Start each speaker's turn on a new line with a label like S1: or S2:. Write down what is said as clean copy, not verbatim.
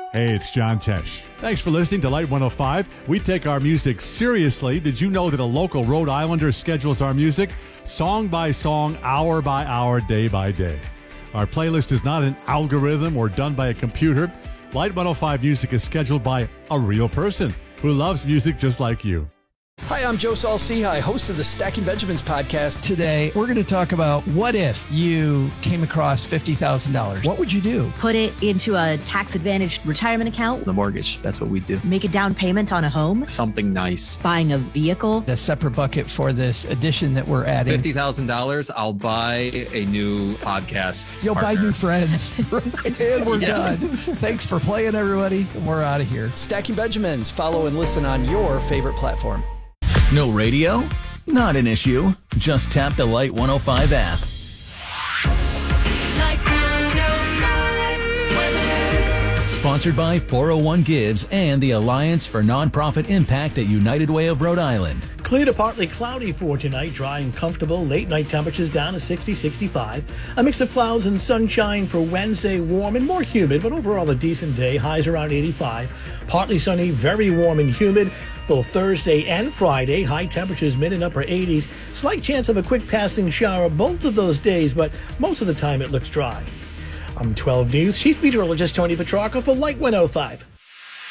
S1: Hey, it's John Tesh. Thanks for listening to Light 105. We take our music seriously. Did you know that a local Rhode Islander schedules our music song by song, hour by hour, day by day? Our playlist is not an algorithm or done by a computer. Light 105 music is scheduled by a real person who loves music just like you.
S2: Hi, I'm Joe Saul-Sehy, host of the Stacking Benjamins podcast.
S3: Today, we're going to talk about what if you came across $50,000. What would you do?
S4: Put it into a tax-advantaged retirement account.
S5: The mortgage, that's what we do.
S4: Make a down payment on a home.
S5: Something nice.
S4: Buying a vehicle.
S3: A separate bucket for this addition that we're adding.
S5: $50,000, I'll buy a new podcast
S3: You'll
S5: partner.
S3: buy new friends. And we're done. Thanks for playing, everybody. We're out of here.
S2: Stacking Benjamins. Follow and listen on your favorite platform.
S6: No radio? Not an issue. Just tap the Light 105 app.
S7: Light 105 weather.
S6: Sponsored by 401 Gives and the Alliance for Nonprofit Impact at United Way of Rhode Island.
S8: Clear to partly cloudy for tonight, dry and comfortable. Late night temperatures down to 60, 65. A mix of clouds and sunshine for Wednesday, warm and more humid, but overall a decent day. Highs around 85. Partly sunny, very warm and humid. Both Thursday and Friday, high temperatures mid and upper 80s. Slight chance of a quick passing shower both of those days, but most of the time it looks dry. I'm 12 News Chief Meteorologist Tony Petrarca for Light 105.